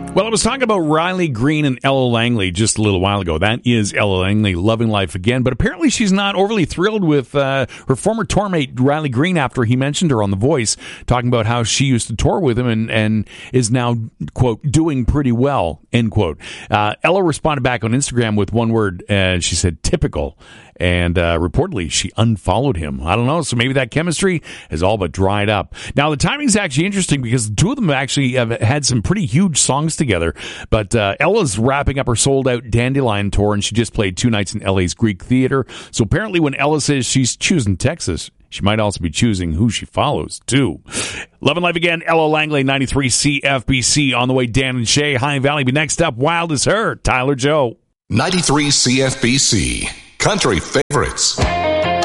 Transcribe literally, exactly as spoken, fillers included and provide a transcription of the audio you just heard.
Well, I was talking about Riley Green and Ella Langley just a little while ago. That is Ella Langley, Loving Life Again. But apparently she's not overly thrilled with uh, her former tour mate, Riley Green, after he mentioned her on The Voice, talking about how she used to tour with him and, and is now, quote, doing pretty well, end quote. Uh, Ella responded back on Instagram with one word, and she said, typical. And uh, reportedly, she unfollowed him. I don't know, so maybe that chemistry has all but dried up. Now, the timing's actually interesting because the two of them actually have had some pretty huge songs together. But uh, Ella's wrapping up her sold-out Dandelion tour, and she just played two nights in L A's Greek Theater. So apparently when Ella says she's choosing Texas, she might also be choosing who she follows, too. Love and Life Again, Ella Langley, ninety-three C F B C. On the way, Dan and Shay, High Valley. But next up, Wild as Her, Tyler Joe. ninety-three C F B C. Country favorites.